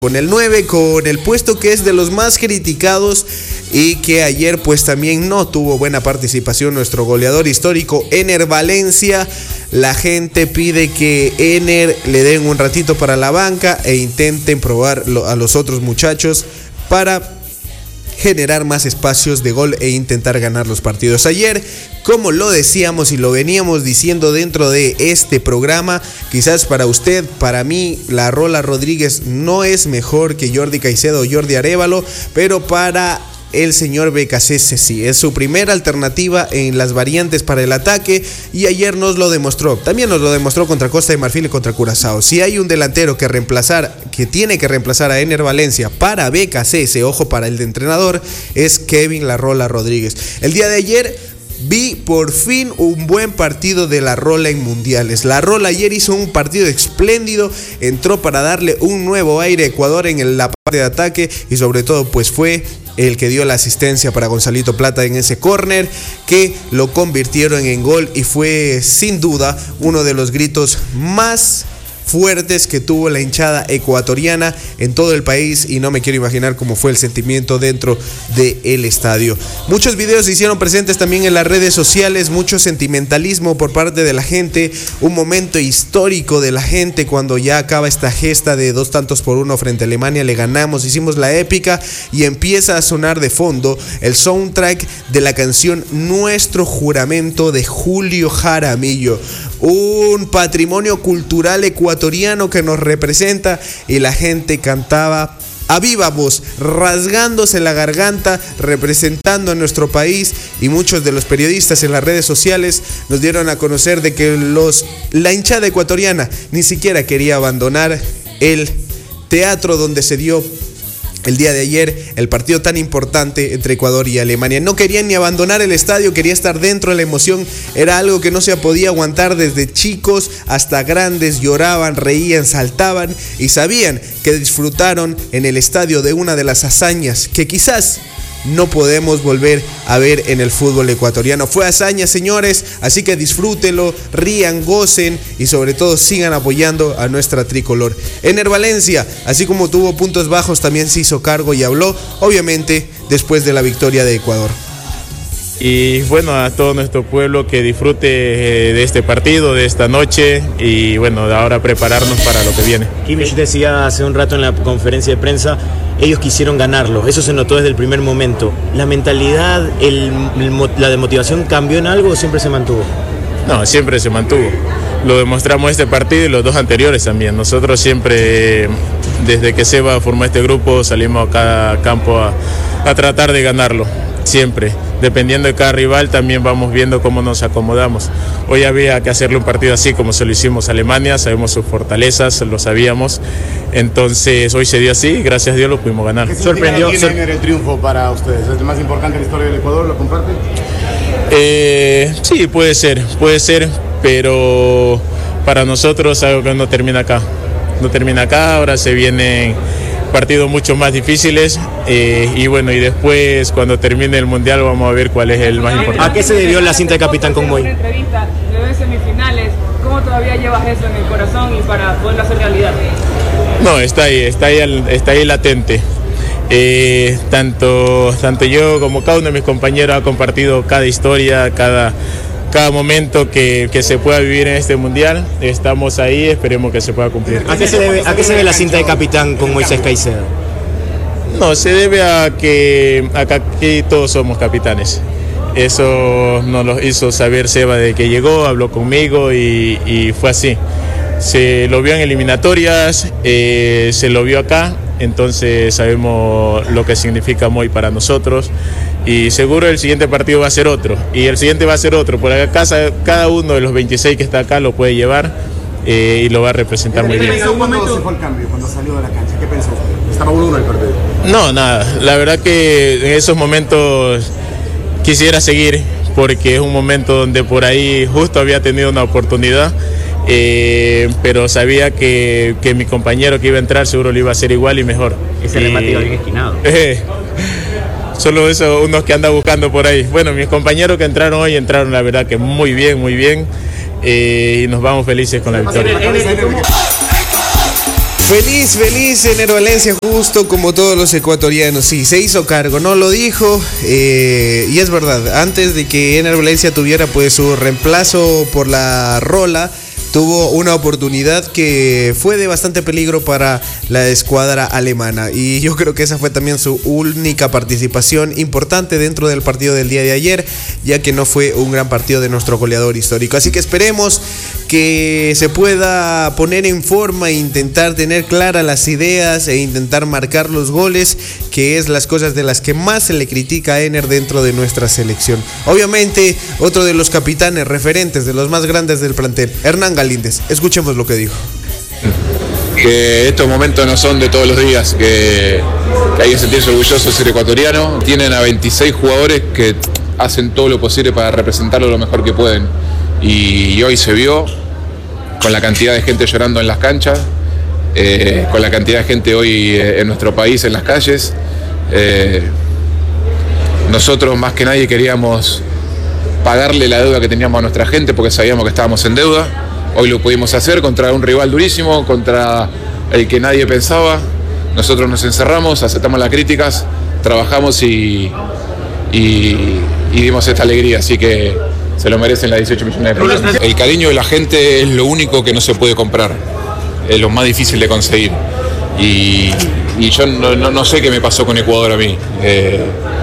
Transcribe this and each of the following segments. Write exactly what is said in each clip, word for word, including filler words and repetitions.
Con el nueve, con el puesto que es de los más criticados y que ayer pues también no tuvo buena participación nuestro goleador histórico Ener Valencia. La gente pide que Ener le den un ratito para la banca e intenten probar a los otros muchachos para generar más espacios de gol e intentar ganar los partidos. Ayer, como lo decíamos y lo veníamos diciendo dentro de este programa, quizás para usted, para mí, la Rola Rodríguez no es mejor que Jordi Caicedo o Jordi Arévalo, pero para el señor Becasese sí, es su primera alternativa en las variantes para el ataque y ayer nos lo demostró. También nos lo demostró contra Costa de Marfil y contra Curazao. Si hay un delantero que reemplazar, que tiene que reemplazar a Ener Valencia para Becasese, ojo para el de entrenador, es Kevin La Rola Rodríguez. El día de ayer vi por fin un buen partido de La Rola en mundiales. La Rola ayer hizo un partido espléndido, entró para darle un nuevo aire a Ecuador en la parte de ataque y sobre todo pues fue el que dio la asistencia para Gonzalito Plata en ese córner que lo convirtieron en gol y fue sin duda uno de los gritos más fuertes que tuvo la hinchada ecuatoriana en todo el país y no me quiero imaginar cómo fue el sentimiento dentro del estadio. Muchos videos se hicieron presentes también en las redes sociales, mucho sentimentalismo por parte de la gente, un momento histórico de la gente cuando ya acaba esta gesta de dos tantos por uno frente a Alemania, le ganamos, hicimos la épica y empieza a sonar de fondo el soundtrack de la canción Nuestro Juramento de Julio Jaramillo, un patrimonio cultural ecuatoriano que nos representa y la gente cantaba a viva voz, rasgándose la garganta, representando a nuestro país y muchos de los periodistas en las redes sociales nos dieron a conocer de que los, la hinchada ecuatoriana ni siquiera quería abandonar el teatro donde se dio el día de ayer el partido tan importante entre Ecuador y Alemania. No querían ni abandonar el estadio, quería estar dentro. La emoción era algo que no se podía aguantar. Desde chicos hasta grandes lloraban, reían, saltaban y sabían que disfrutaron en el estadio de una de las hazañas que quizás no podemos volver a ver en el fútbol ecuatoriano. Fue hazaña, señores, así que disfrútenlo, rían, gocen y sobre todo sigan apoyando a nuestra tricolor. Ener Valencia, así como tuvo puntos bajos, también se hizo cargo y habló, obviamente, después de la victoria de Ecuador. Y bueno, a todo nuestro pueblo que disfrute de este partido, de esta noche y bueno, de ahora prepararnos para lo que viene. Kimmich decía hace un rato en la conferencia de prensa, ellos quisieron ganarlo, eso se notó desde el primer momento. ¿La mentalidad, el, el, la de motivación cambió en algo o siempre se mantuvo? No, siempre se mantuvo. Lo demostramos este partido y los dos anteriores también. Nosotros siempre, desde que Seba formó este grupo, salimos a cada campo a, a tratar de ganarlo. Siempre, dependiendo de cada rival también vamos viendo cómo nos acomodamos. Hoy había que hacerle un partido así como se lo hicimos a Alemania, sabemos sus fortalezas, lo sabíamos, entonces hoy se dio así, gracias a Dios lo pudimos ganar. ¿Qué sorprendió tiene el triunfo para ustedes? ¿Es el más importante en la historia del Ecuador? ¿Lo comparten? Eh, sí, puede ser, puede ser, pero para nosotros algo que no termina acá, no termina acá, ahora se vienen partidos mucho más difíciles eh, y bueno, y después cuando termine el mundial vamos a ver cuál es el más importante. ¿A qué se debió la cinta de capitán con Moy? En una entrevista de semifinales, ¿cómo todavía llevas eso en el corazón y para poderlo hacer realidad? No, está ahí, está ahí, está ahí latente. Eh, tanto, tanto yo como cada uno de mis compañeros ha compartido cada historia, cada cada momento que, que se pueda vivir en este mundial. Estamos ahí, esperemos que se pueda cumplir. ¿A qué se debe, a qué se debe la cinta de capitán con Moisés Caicedo? No, se debe a que acá aquí todos somos capitanes. Eso nos lo hizo saber Seba de que llegó, habló conmigo y, y fue así. Se lo vio en eliminatorias, eh, se lo vio acá, entonces sabemos lo que significa Moy para nosotros y seguro el siguiente partido va a ser otro y el siguiente va a ser otro. Por acá cada uno de los veintiséis que está acá lo puede llevar eh, y lo va a representar muy bien. ¿Cuándo se fue el cambio? Cuando salió de la cancha, ¿qué pensó usted? Estaba uno uno el partido. No, nada, la verdad que en esos momentos quisiera seguir porque es un momento donde por ahí justo había tenido una oportunidad. Eh, pero sabía que, que mi compañero que iba a entrar seguro lo iba a hacer igual y mejor. Ese y, remate iba bien esquinado. Eh, solo eso, unos que andan buscando por ahí. Bueno, mis compañeros que entraron hoy entraron la verdad que muy bien, muy bien eh, y nos vamos felices con la victoria. Feliz, feliz Ener Valencia, justo como todos los ecuatorianos. Sí, se hizo cargo, no lo dijo. Eh, y es verdad, antes de que Ener Valencia tuviera pues su reemplazo por la Rola, tuvo una oportunidad que fue de bastante peligro para la escuadra alemana. Y yo creo que esa fue también su única participación importante dentro del partido del día de ayer, ya que no fue un gran partido de nuestro goleador histórico. Así que esperemos que se pueda poner en forma e intentar tener claras las ideas e intentar marcar los goles, que es las cosas de las que más se le critica a Ener dentro de nuestra selección. Obviamente, otro de los capitanes referentes, de los más grandes del plantel, Hernán Galíndez. Escuchemos lo que dijo. Que estos momentos no son de todos los días, que, que hay que sentirse orgulloso de ser ecuatoriano. Tienen a veintiséis jugadores que hacen todo lo posible para representarlo lo mejor que pueden. Y, y hoy se vio con la cantidad de gente llorando en las canchas, eh, con la cantidad de gente hoy en nuestro país en las calles. Eh, nosotros más que nadie queríamos pagarle la deuda que teníamos a nuestra gente porque sabíamos que estábamos en deuda. Hoy lo pudimos hacer contra un rival durísimo, contra el que nadie pensaba. Nosotros nos encerramos, aceptamos las críticas, trabajamos y, y, y dimos esta alegría, así que se lo merecen las dieciocho millones de personas. El cariño de la gente es lo único que no se puede comprar, es lo más difícil de conseguir. Y, y yo no, no, no sé qué me pasó con Ecuador a mí. Eh,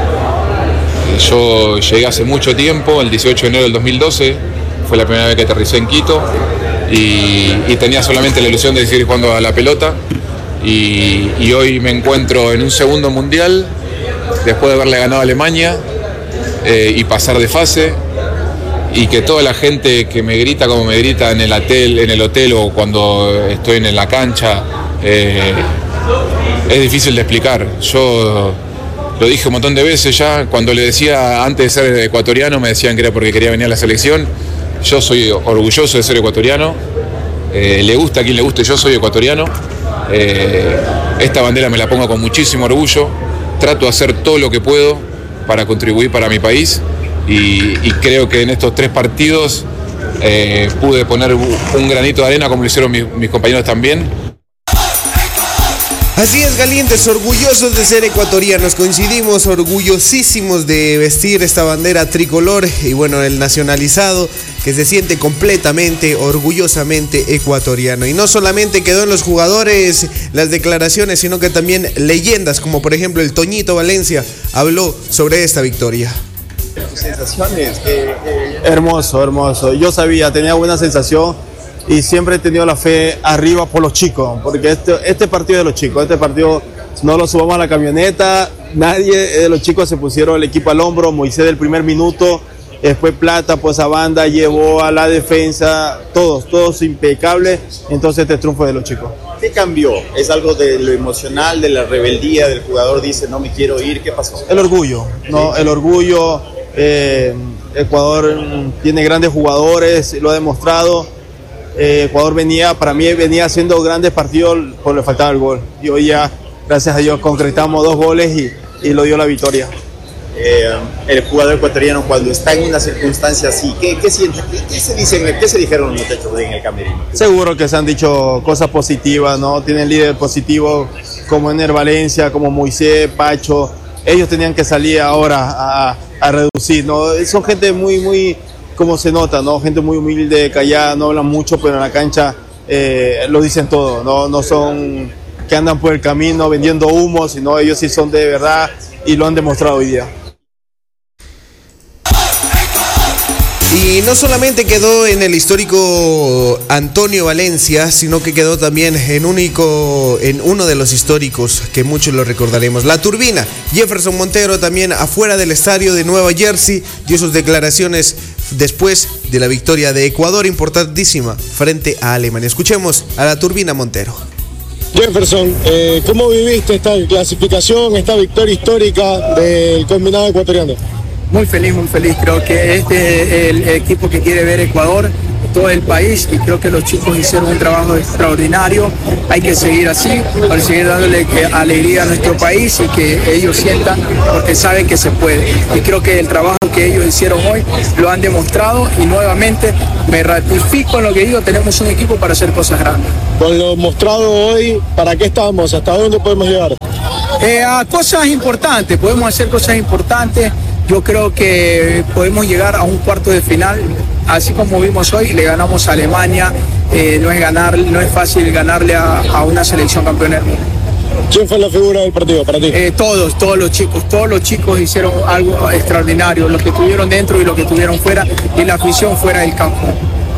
yo llegué hace mucho tiempo, el dieciocho de enero del dos mil doce, fue la primera vez que aterricé en Quito y, y tenía solamente la ilusión de seguir jugando a la pelota. Y, y hoy me encuentro en un segundo mundial, después de haberle ganado a Alemania eh, y pasar de fase. Y que toda la gente que me grita como me grita en el hotel, en el hotel o cuando estoy en la cancha, eh, es difícil de explicar. Yo lo dije un montón de veces ya, cuando le decía antes de ser ecuatoriano me decían que era porque quería venir a la selección. Yo soy orgulloso de ser ecuatoriano, eh, le gusta a quien le guste, yo soy ecuatoriano. Eh, esta bandera me la pongo con muchísimo orgullo, trato de hacer todo lo que puedo para contribuir para mi país. Y, y creo que en estos tres partidos eh, pude poner un granito de arena como lo hicieron mis, mis compañeros también. Así es, Galíndez, orgullosos de ser ecuatorianos, coincidimos, orgullosísimos de vestir esta bandera tricolor y bueno, el nacionalizado que se siente completamente, orgullosamente ecuatoriano. Y no solamente quedó en los jugadores las declaraciones, sino que también leyendas como por ejemplo el Toñito Valencia habló sobre esta victoria. Sensaciones. Eh, eh, hermoso, hermoso. Yo sabía, tenía buena sensación y siempre he tenido la fe arriba por los chicos, porque este, este partido es de los chicos, este partido no lo subamos a la camioneta, nadie de los chicos se pusieron el equipo al hombro. Moisés del primer minuto, después Plata, pues a banda, llevó a la defensa, todos, todos impecables, entonces este triunfo de los chicos. ¿Qué cambió? ¿Es algo de lo emocional, de la rebeldía del jugador? Dice, no me quiero ir, ¿qué pasó? El orgullo, ¿no? Sí. El orgullo. Eh, Ecuador tiene grandes jugadores, lo ha demostrado. Eh, Ecuador venía, para mí venía haciendo grandes partidos, por le faltaba el gol. Y hoy ya, gracias a Dios, concretamos dos goles y, y lo dio la victoria. Eh, el jugador ecuatoriano cuando está en una circunstancia así, ¿qué, qué siente? ¿Qué, qué se dicen, qué se dijeron los muchachos en el camerino? Seguro que se han dicho cosas positivas, ¿no? Tienen líderes positivos como Ener Valencia, como Moisés, Pacho. Ellos tenían que salir ahora a, a reducir, ¿no? Son gente muy, muy, como se nota, ¿no? Gente muy humilde, callada, no hablan mucho, pero en la cancha eh, lo dicen todo, ¿no? No son que andan por el camino vendiendo humo, sino ellos sí son de verdad y lo han demostrado hoy día. Y no solamente quedó en el histórico Antonio Valencia, sino que quedó también en, único, en uno de los históricos que muchos lo recordaremos, la turbina. Jefferson Montero también afuera del estadio de Nueva Jersey dio sus declaraciones después de la victoria de Ecuador importantísima frente a Alemania. Escuchemos a la turbina Montero. Jefferson, eh, ¿cómo viviste esta clasificación, esta victoria histórica del combinado ecuatoriano? Muy feliz, muy feliz. Creo que este es el equipo que quiere ver Ecuador, todo el país, y creo que los chicos hicieron un trabajo extraordinario. Hay que seguir así, para seguir dándole que, alegría a nuestro país y que ellos sientan, porque saben que se puede. Y creo que el trabajo que ellos hicieron hoy lo han demostrado, y nuevamente me ratifico en lo que digo, tenemos un equipo para hacer cosas grandes. Con lo mostrado hoy, ¿para qué estamos? ¿Hasta dónde podemos llegar? Eh, a cosas importantes, podemos hacer cosas importantes. Yo creo que podemos llegar a un cuarto de final, así como vimos hoy, le ganamos a Alemania. Eh, no es ganar, no es fácil ganarle a, a una selección campeona del mundo. ¿Quién fue la figura del partido para ti? Eh, todos, todos los chicos, todos los chicos hicieron algo extraordinario, los que estuvieron dentro y los que estuvieron fuera, y la afición fuera del campo.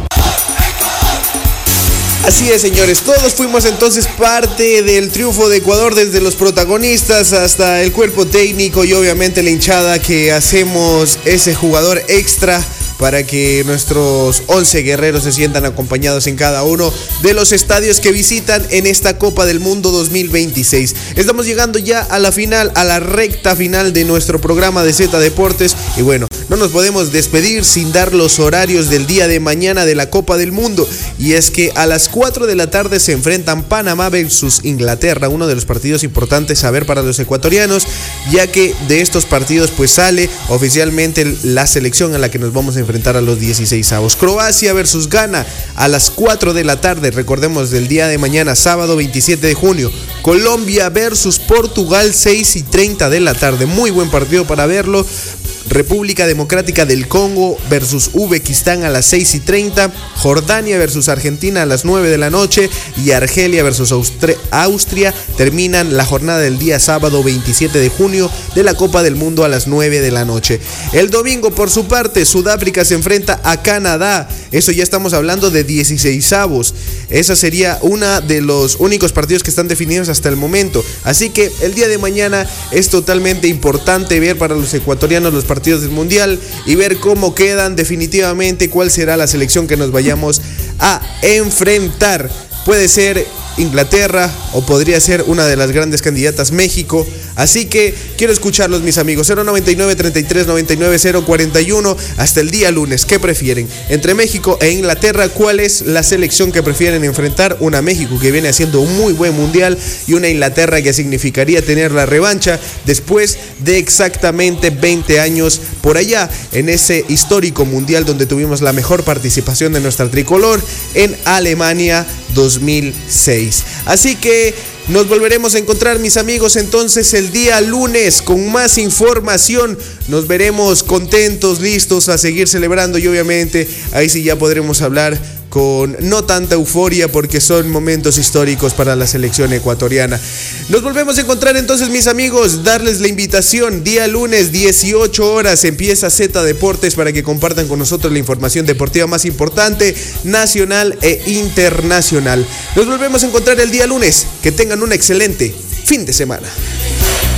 Así es, señores, todos fuimos entonces parte del triunfo de Ecuador, desde los protagonistas hasta el cuerpo técnico y obviamente la hinchada, que hacemos ese jugador extra para que nuestros once guerreros se sientan acompañados en cada uno de los estadios que visitan en esta Copa del Mundo dos mil veintiséis. Estamos llegando ya a la final, a la recta final de nuestro programa de Z Deportes, y bueno, no nos podemos despedir sin dar los horarios del día de mañana de la Copa del Mundo, y es que a las cuatro de la tarde se enfrentan Panamá versus Inglaterra, uno de los partidos importantes a ver para los ecuatorianos, ya que de estos partidos pues sale oficialmente la selección a la que nos vamos a enfrentar a los dieciseisavos. Croacia versus Ghana a las cuatro de la tarde, recordemos, del día de mañana, sábado veintisiete de junio. Colombia versus Portugal, seis y treinta de la tarde, muy buen partido para verlo. República Democrática del Congo versus Uzbekistán a las seis y treinta, Jordania versus Argentina a las nueve de la noche, y Argelia versus Austria, Austria terminan la jornada del día sábado veintisiete de junio de la Copa del Mundo a las nueve de la noche. El domingo, por su parte, Sudáfrica se enfrenta a Canadá. Eso ya estamos hablando de dieciseisavos. Esa sería una de los únicos partidos que están definidos hasta el momento. Así que el día de mañana es totalmente importante ver para los ecuatorianos los partidos del Mundial y ver cómo quedan definitivamente, cuál será la selección que nos vayamos a enfrentar. Puede ser Inglaterra o podría ser una de las grandes candidatas, México. Así que quiero escucharlos, mis amigos. Cero noventa y nueve, treinta y tres, noventa y nueve, cero cuarenta y uno hasta el día lunes. ¿Qué prefieren? Entre México e Inglaterra, ¿cuál es la selección que prefieren enfrentar? Una México que viene haciendo un muy buen mundial, y una Inglaterra que significaría tener la revancha después de exactamente veinte años por allá, en ese histórico mundial donde tuvimos la mejor participación de nuestra tricolor en Alemania dos mil seis. Así que nos volveremos a encontrar, mis amigos, entonces el día lunes con más información. Nos veremos contentos, listos a seguir celebrando, y obviamente ahí sí ya podremos hablar con no tanta euforia, porque son momentos históricos para la selección ecuatoriana. Nos volvemos a encontrar entonces, mis amigos, darles la invitación. Día lunes, dieciocho horas, empieza Z Deportes para que compartan con nosotros la información deportiva más importante, nacional e internacional. Nos volvemos a encontrar el día lunes. Que tengan un excelente fin de semana.